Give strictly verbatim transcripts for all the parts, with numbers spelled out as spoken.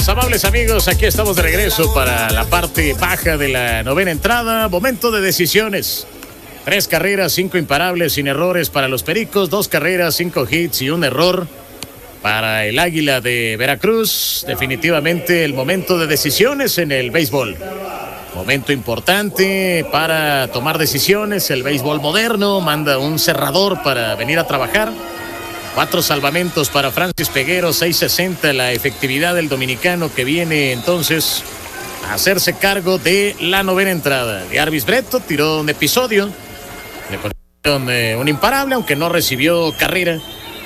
amigos, amables amigos, aquí estamos de regreso para la parte baja de la novena entrada. Momento de decisiones. Tres carreras, cinco imparables, sin errores para los Pericos. Dos carreras, cinco hits y un error para el Águila de Veracruz. Definitivamente el momento de decisiones en el béisbol. Momento importante para tomar decisiones. El béisbol moderno manda un cerrador para venir a trabajar. Cuatro salvamentos para Francis Peguero, seis sesenta la efectividad del dominicano que viene entonces a hacerse cargo de la novena entrada. Jarvis Brito tiró un episodio, le ponieron eh, un imparable, aunque no recibió carrera.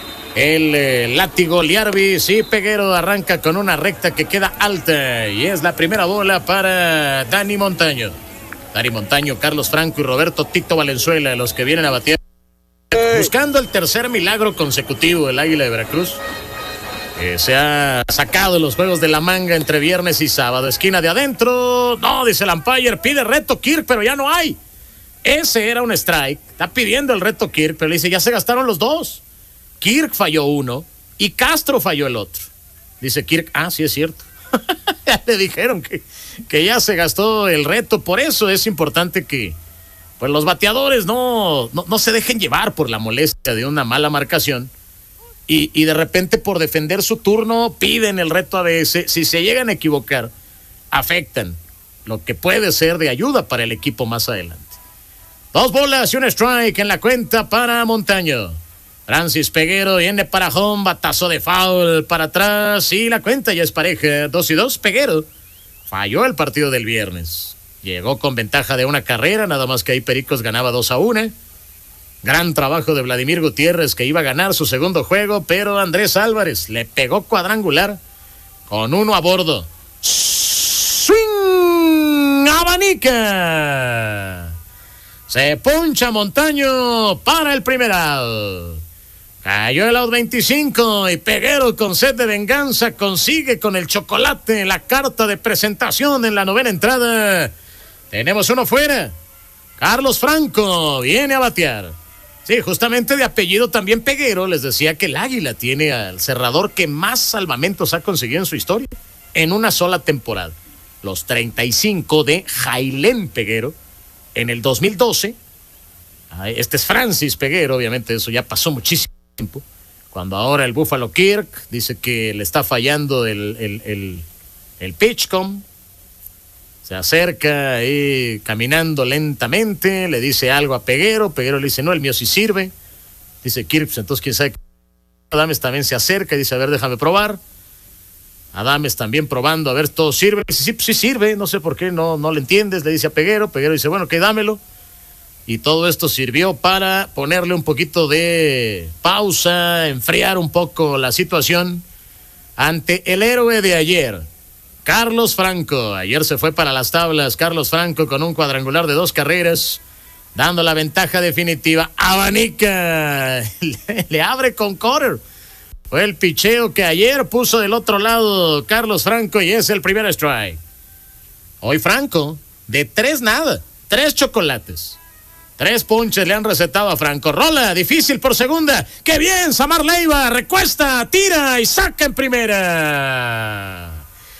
El eh, látigo Jarvis y Peguero arranca con una recta que queda alta y es la primera bola para Dani Montaño. Dani Montaño, Carlos Franco y Roberto Tito Valenzuela, los que vienen a batear. Buscando el tercer milagro consecutivo del Águila de Veracruz. Eh, se ha sacado los juegos de la manga entre viernes y sábado. Esquina de adentro. No, dice el umpire, pide reto Kirk, pero ya no hay. Ese era un strike. Está pidiendo el reto Kirk, pero le dice, ya se gastaron los dos. Kirk falló uno y Castro falló el otro. Dice Kirk, ah, sí es cierto. Ya le dijeron que, que ya se gastó el reto. Por eso es importante que pues los bateadores no, no, no se dejen llevar por la molestia de una mala marcación y, y de repente por defender su turno piden el reto a veces. Si se llegan a equivocar, afectan lo que puede ser de ayuda para el equipo más adelante. Dos bolas y un strike en la cuenta para Montaño. Francis Peguero viene para home, batazo de foul para atrás y la cuenta ya es pareja. Dos y dos, Peguero falló el partido del viernes. Llegó con ventaja de una carrera, nada más que ahí Pericos ganaba dos a una. Gran trabajo de Vladimir Gutiérrez, que iba a ganar su segundo juego, pero Andrés Álvarez le pegó cuadrangular con uno a bordo. ¡Swing! ¡Abanica! Se poncha Montaño para el primer out. Cayó el out veinticinco y Peguero con sed de venganza consigue con el chocolate la carta de presentación en la novena entrada. Tenemos uno fuera. Carlos Franco viene a batear. Sí, justamente de apellido también Peguero. Les decía que el Águila tiene al cerrador que más salvamentos ha conseguido en su historia en una sola temporada. Los treinta y cinco de Jailén Peguero en el dos mil doce. Este es Francis Peguero, obviamente eso ya pasó muchísimo tiempo. Cuando ahora el Buffalo Kirk dice que le está fallando el, el, el, el pitchcom. Se acerca ahí caminando lentamente, le dice algo a Peguero, Peguero le dice, no, el mío sí sirve. Dice Kirk, pues entonces quién sabe. Adames también se acerca y dice, a ver, déjame probar. Adames también probando, a ver, todo sirve. Dice, sí, pues sí sirve, no sé por qué, no, no le entiendes, le dice a Peguero. Peguero dice, bueno, que dámelo. Y todo esto sirvió para ponerle un poquito de pausa, enfriar un poco la situación ante el héroe de ayer, Carlos Franco. Ayer se fue para las tablas Carlos Franco con un cuadrangular de dos carreras, dando la ventaja definitiva. Abanica, le, le abre con quarter. Fue el picheo que ayer puso del otro lado Carlos Franco y es el primer strike. Hoy Franco, de tres nada, tres chocolates. Tres ponches le han recetado a Franco. Rola, difícil por segunda. ¡Qué bien! Samar Leiva recuesta, tira y saca en primera.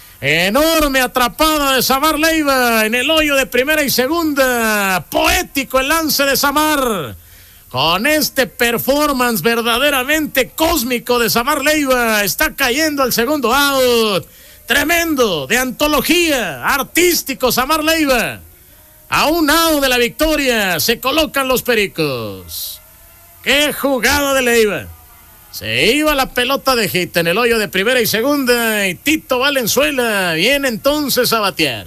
Enorme atrapada de Samar Leiva en el hoyo de primera y segunda. Poético el lance de Samar. Con este performance verdaderamente cósmico de Samar Leiva, está cayendo el segundo out. Tremendo, de antología, artístico Samar Leiva. A un out de la victoria se colocan los Pericos. ¡Qué jugada de Leiva! Se iba la pelota de hit en el hoyo de primera y segunda y Tito Valenzuela viene entonces a batear.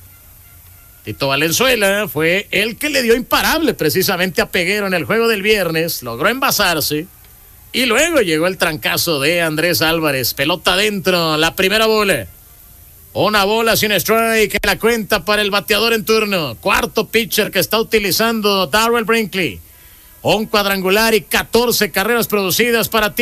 Tito Valenzuela fue el que le dio imparable precisamente a Peguero en el juego del viernes, logró envasarse y luego llegó el trancazo de Andrés Álvarez. Pelota adentro, la primera bola. Una bola sin strike en la cuenta para el bateador en turno. Cuarto pitcher que está utilizando Darrell Brinkley. Un cuadrangular y catorce carreras producidas para ti.